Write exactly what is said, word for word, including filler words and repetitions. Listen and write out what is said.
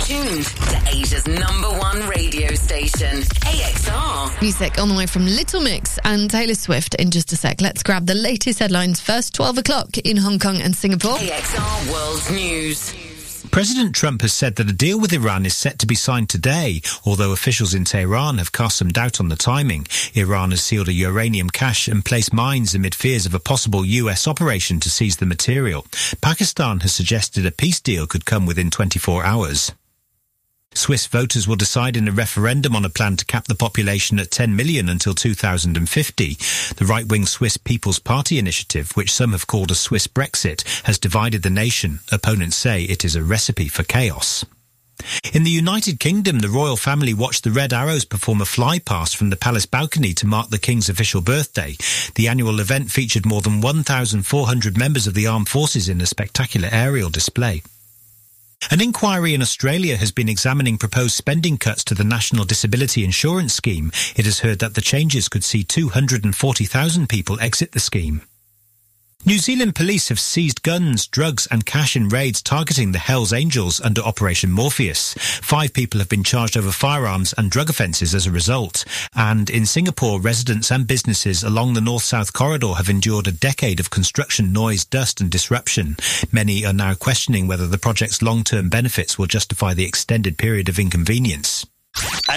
tuned to Asia's number one radio station, A X R. Music on the way from Little Mix and Taylor Swift in just a sec. Let's grab the latest headlines first. twelve o'clock in Hong Kong and Singapore. A X R World News. President Trump has said that a deal with Iran is set to be signed today, although officials in Tehran have cast some doubt on the timing. Iran has sealed a uranium cache and placed mines amid fears of a possible U S operation to seize the material. Pakistan has suggested a peace deal could come within twenty-four hours. Swiss voters will decide in a referendum on a plan to cap the population at ten million until two thousand fifty. The right-wing Swiss People's Party initiative, which some have called a Swiss Brexit, has divided the nation. Opponents say it is a recipe for chaos. In the United Kingdom, the royal family watched the Red Arrows perform a fly-past from the palace balcony to mark the King's official birthday. The annual event featured more than one thousand four hundred members of the armed forces in a spectacular aerial display. An inquiry in Australia has been examining proposed spending cuts to the National Disability Insurance Scheme. It has heard that the changes could see two hundred forty thousand people exit the scheme. New Zealand police have seized guns, drugs and cash in raids targeting the Hells Angels under Operation Morpheus. Five people have been charged over firearms and drug offences as a result. And in Singapore, residents and businesses along the north-south corridor have endured a decade of construction noise, dust and disruption. Many are now questioning whether the project's long-term benefits will justify the extended period of inconvenience.